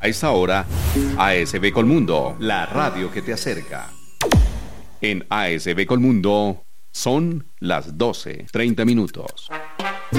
A esta hora, ASB Colmundo, la radio que te acerca. En ASB Colmundo son las 12:30.